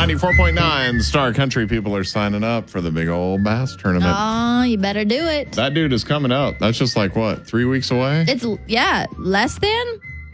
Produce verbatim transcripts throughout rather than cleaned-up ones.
ninety-four point nine Star Country people are signing up for the big old bass tournament. Oh, you better do it. That dude is coming up. That's just like, what, three weeks away? It's, yeah, less than.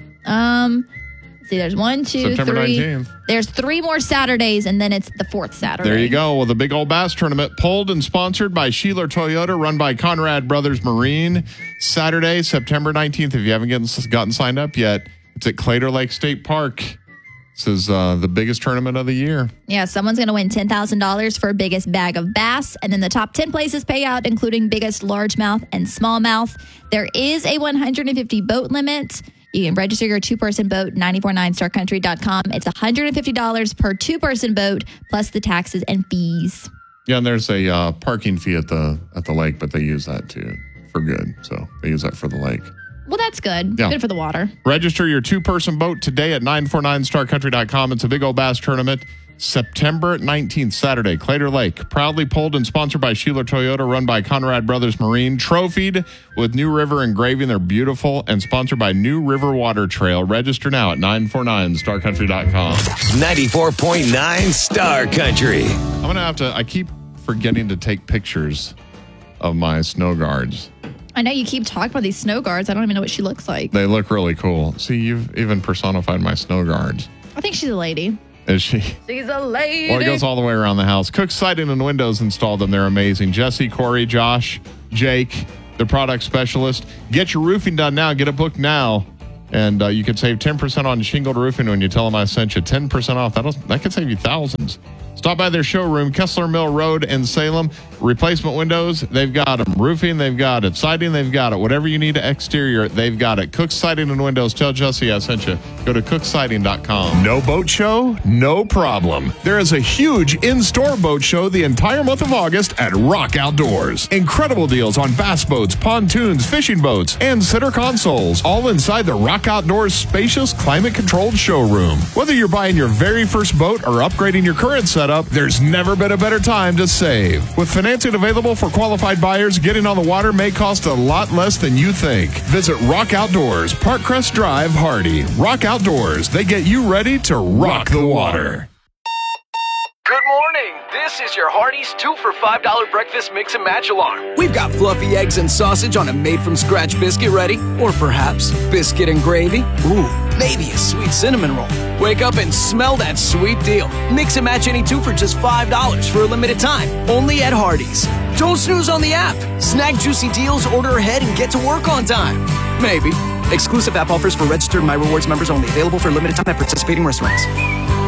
Um, let's see, there's one, two, September three. nineteenth. There's three more Saturdays, and then it's the fourth Saturday. There you go. Well, the big old bass tournament, pulled and sponsored by Sheeler Toyota, run by Conrad Brothers Marine. Saturday, September nineteenth. If you haven't gotten, gotten signed up yet, it's at Claytor Lake State Park. This is uh, the biggest tournament of the year. Yeah, someone's going to win ten thousand dollars for biggest bag of bass. And then the top ten places pay out, including biggest largemouth and smallmouth. There is a one hundred fifty boat limit. You can register your two-person boat, nine four nine star country dot com. It's one hundred fifty dollars per two-person boat, plus the taxes and fees. Yeah, and there's a uh, parking fee at the at the lake, but they use that too for good. So they use that for the lake. Well, that's good. Yeah. Good for the water. Register your two-person boat today at nine four nine star country dot com. It's a big old bass tournament. September nineteenth, Saturday, Claytor Lake. Proudly pulled and sponsored by Sheeler Toyota, run by Conrad Brothers Marine. Trophied with New River engraving. They're beautiful. And sponsored by New River Water Trail. Register now at nine four nine star country dot com. ninety-four point nine Star Country. I'm going to have to, I keep forgetting to take pictures of my snow guards. I know you keep talking about these snow guards. I don't even know what she looks like. They look really cool. See, you've even personified my snow guards. I think she's a lady. Is she? She's a lady. Well, it goes all the way around the house. Cook Siding and Windows installed them. They're amazing. Jesse, Corey, Josh, Jake, the product specialist. Get your roofing done now. Get a book now. And uh, you can save ten percent on shingled roofing when you tell them I sent you. ten percent off. That'll, that could save you thousands. Stop by their showroom, Kessler Mill Road in Salem. Replacement windows, they've got them. Roofing, they've got it. Siding, they've got it. Whatever you need to exterior, they've got it. Cook Siding and Windows. Tell Jesse I sent you. Go to cook siding dot com. No boat show? No problem. There is a huge in-store boat show the entire month of August at Rock Outdoors. Incredible deals on bass boats, pontoons, fishing boats, and center consoles, all inside the Rock Outdoors spacious, climate-controlled showroom. Whether you're buying your very first boat or upgrading your current setup, there's never been a better time to save. With financing available for qualified buyers, getting on the water may cost a lot less than you think. Visit Rock Outdoors, Parkcrest Drive, Hardy. Rock Outdoors, they get you ready to rock the water. Good morning. This is your Hardee's two for five dollar breakfast mix and match alarm. We've got fluffy eggs and sausage on a made-from-scratch biscuit ready. Or perhaps biscuit and gravy. Ooh, maybe a sweet cinnamon roll. Wake up and smell that sweet deal. Mix and match any two for just five dollars for a limited time. Only at Hardee's. Don't snooze on the app. Snag juicy deals, order ahead, and get to work on time. Maybe. Exclusive app offers for registered My Rewards members only. Available for a limited time at participating restaurants.